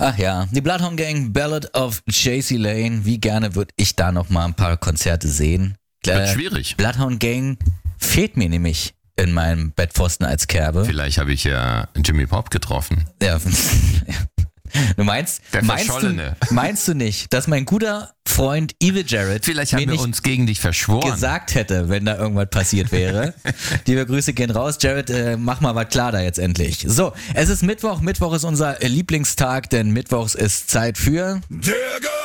Ach ja, die Bloodhound Gang, Ballad of JC Lane. Wie gerne würde ich da noch mal ein paar Konzerte sehen. Wird schwierig. Bloodhound Gang fehlt mir nämlich in meinem Bettpfosten als Kerbe. Vielleicht habe ich ja Jimmy Pop getroffen. Ja. Du meinst du nicht, dass mein guter Freund Evil Jared Vielleicht haben wir uns gegen dich verschworen. gesagt hätte, wenn da irgendwas passiert wäre. Liebe Grüße gehen raus. Jared, mach mal was klar da jetzt endlich. So, es ist Mittwoch. Mittwoch ist unser Lieblingstag, denn Mittwochs ist Zeit für...